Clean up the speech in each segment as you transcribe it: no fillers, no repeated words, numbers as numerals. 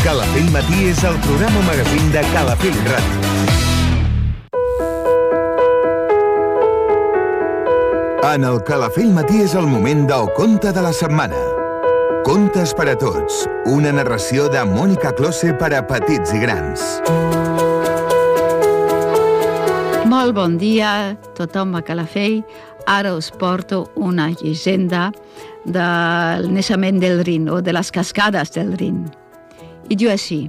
Calafell Matí és el programa magazín de Calafell Ràdio. En el Calafell Matí és el moment del conte de la setmana. Contes per a tots, una narració de Mònica Close per a petits i grans. Molt bon dia, tothom a Calafell. Ara us porto una llegenda del naixement del Rin, o de les cascades del Rin. I diu així.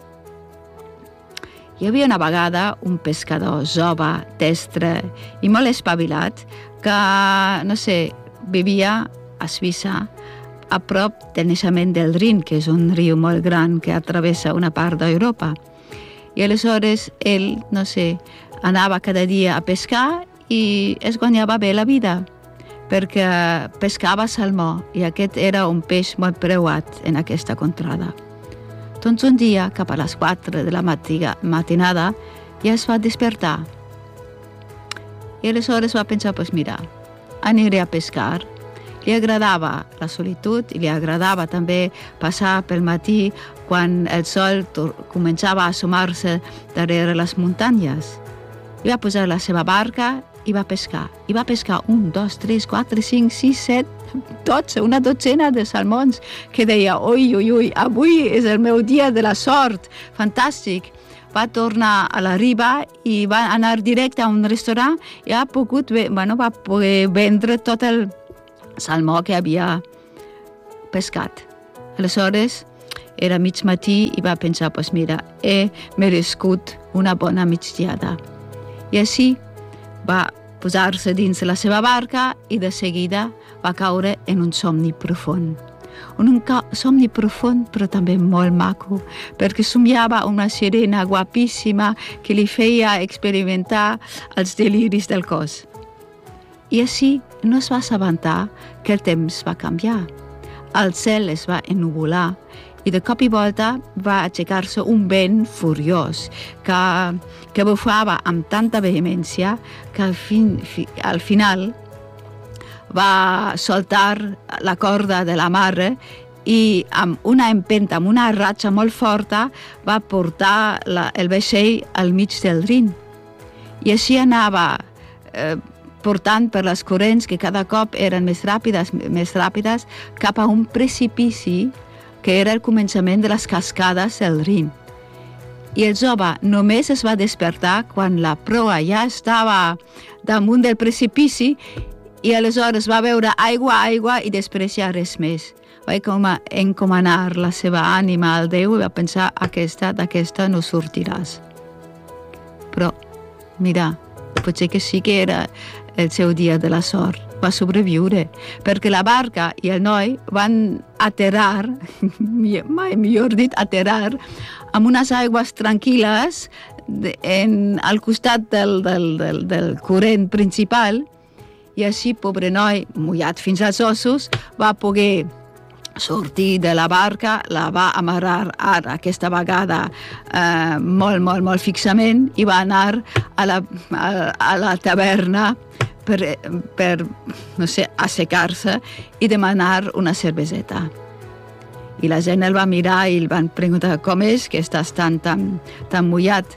Hi havia una vegada un pescador jove, destre i molt espavilat que, no sé, vivia a Suïssa, a prop del naixement del Rin, que és un riu molt gran que travessa una part d'Europa. I aleshores ell, no sé, anava cada dia a pescar i es guanyava bé la vida, perquè pescava salmó i aquest era un peix molt preuat en aquesta contrada. Doncs un dia, cap a les 4 de la matinada, ja es va despertar. I aleshores va pensar, pues mira, aniré a pescar. Li agradava la solitud i li agradava també passar pel matí quan el sol començava a assomar-se darrere les muntanyes. I va posar la seva barca i va pescar. I va pescar 1, 2, 3, 4, 5, 6, 7, 12, una dotzena de salmons que deia, ui, avui és el meu dia de la sort, fantàstic. Va tornar a la riba i va anar directe a un restaurant i va poder vendre tot el salmó que havia pescat. Aleshores, era mig matí i va pensar, pues mira, he merescut una bona migdiada. I així va posar-se dins la seva barca i de seguida va caure en un somni profund. Un somni profund però també molt maco, perquè somiava una sirena guapíssima que li feia experimentar els deliris del cos. I així no es va assabentar que el temps va canviar. El cel es va ennuvolar i de cop i volta va aixecar-se un vent furiós que bufava amb tanta vehemència que al final va soltar la corda de la mar i amb una empenta, amb una ratxa molt forta, va portar el vaixell al mig del Rin. I així anava portant per les corrents que cada cop eren més ràpides cap a un precipici que era el començament de les cascades del Rin. I el jove només es va despertar quan la proa ja estava damunt del precipici i aleshores va veure aigua i després ja res més. Va encomanar la seva ànima al Déu i va pensar, d'aquesta no sortiràs. Però, mira, potser que sí que era el seu dia de la sort. Va sobreviure, perquè la barca i el noi van aterrar, mai millor dit, aterrar amb unes aigües tranquil·les al costat del corrent principal i així, pobre noi, mullat fins als ossos, va poder sortir de la barca, la va amarrar ara, aquesta vegada molt fixament i va anar a la taverna per no sé, assecar-se i demanar una cerveseta. I la gent el va mirar i el van preguntar, com és que estàs tan mullat?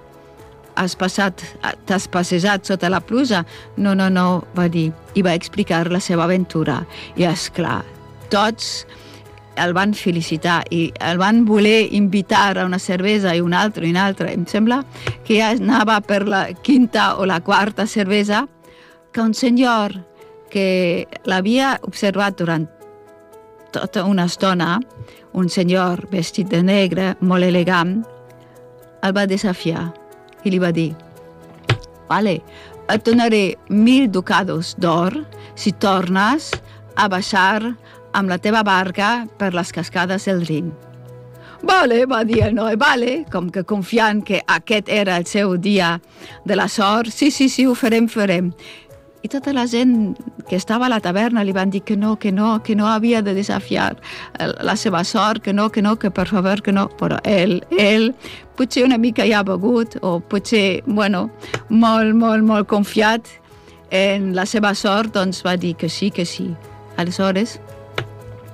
T'has passejat sota la pluja? No, va dir. I va explicar la seva aventura. I esclar, tots el van felicitar i el van voler invitar a una cervesa i una altra. Em sembla que ja anava per la 5ª o la 4ª cervesa que un senyor que l'havia observat durant tota una estona, un senyor vestit de negre, molt elegant, el va desafiar i li va dir, vale, et donaré 1.000 ducados d'or si tornes a baixar amb la teva barca per les cascades del Rin. Vale, va dir el noi, vale, com que confiant que aquest era el seu dia de la sort, sí, ho farem. I tota la gent que estava a la taverna li van dir que no havia de desafiar la seva sort, que per favor, que no. Però ell, potser una mica ja begut, o potser, molt confiat en la seva sort, doncs va dir que sí. Aleshores,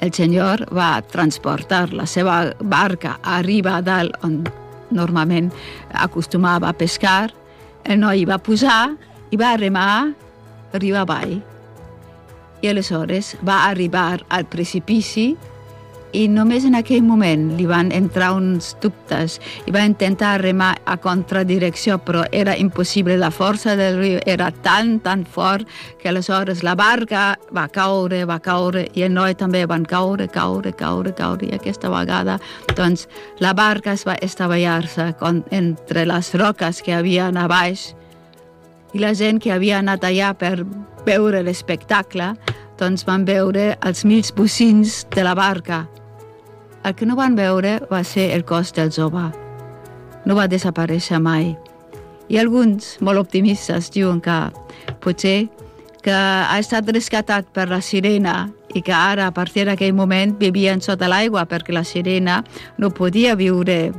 El senyor va transportar la seva barca a riba a dalt, on normalment acostumava a pescar. El noi va posar i va remar riba avall. I aleshores va arribar al precipici i només en aquell moment li van entrar uns dubtes i va intentar remar a contradirecció, però era impossible. La força del riu era tan fort que aleshores la barca va caure i el noi també van caure i aquesta vegada doncs la barca es va estavellar-se entre les roques que havien a baix i la gent que havia anat allà per veure l'espectacle doncs van veure els mils bocins de la barca. El que no van veure va ser el cos del jove. No va desaparèixer mai. I alguns, molt optimistes, diuen que potser que ha estat rescatat per la sirena i que ara, a partir d'aquell moment, vivien sota l'aigua perquè la sirena no podia viure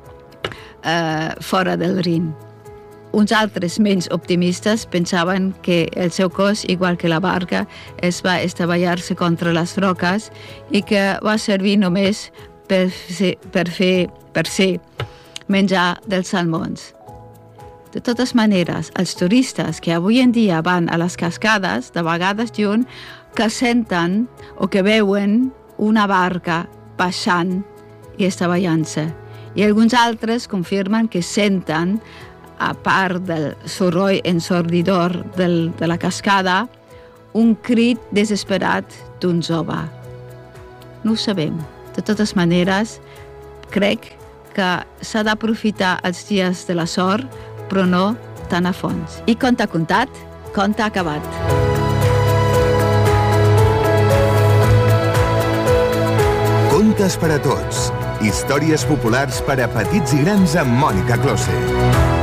fora del Rin. Uns altres menys optimistes pensaven que el seu cos, igual que la barca, es va estavellar-se contra les roques i que va servir només per ser menjar dels salmons. De totes maneres, els turistes que avui en dia van a les cascades, de vegades diuen que senten o que veuen una barca baixant i estavellant-se. I alguns altres confirmen que senten, a part del soroll ensordidor de la cascada, un crit desesperat d'un jove. No ho sabem. De totes maneres, crec que s'ha d'aprofitar els dies de la sort, però no tan a fons. I conte contat, conte acabat. Contes per a tots. Històries populars per a petits i grans amb Mònica Close.